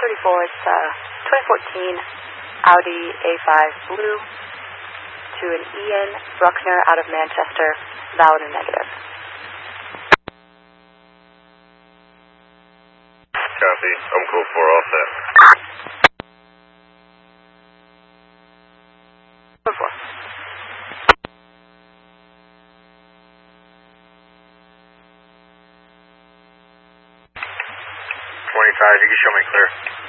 34, it's 2014 Audi A5 Blue to an Ian Bruckner out of Manchester, valid or negative. Copy. I'm cool for all set. 25, you can show me clear.